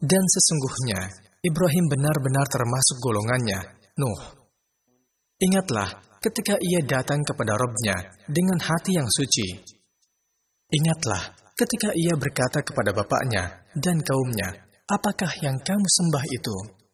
Dan sesungguhnya, Ibrahim benar-benar termasuk golongannya, Nuh. Ingatlah ketika ia datang kepada Rabb-Nya dengan hati yang suci. Ingatlah ketika ia berkata kepada bapaknya dan kaumnya, apakah yang kamu sembah itu?